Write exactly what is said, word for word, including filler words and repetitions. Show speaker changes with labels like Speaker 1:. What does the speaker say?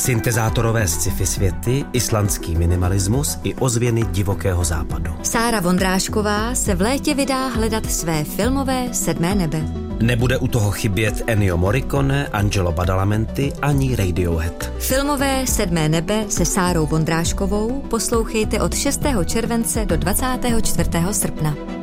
Speaker 1: syntezátorové sci-fi světy, islandský minimalismus i ozvěny divokého západu.
Speaker 2: Sára Vondrášková se v létě vydá hledat své filmové sedmé nebe.
Speaker 1: Nebude u toho chybět Ennio Morricone, Angelo Badalamenti ani Radiohead.
Speaker 2: Filmové sedmé nebe se Sárou Vondráškovou poslouchejte od šestého července do dvacátého čtvrtého srpna.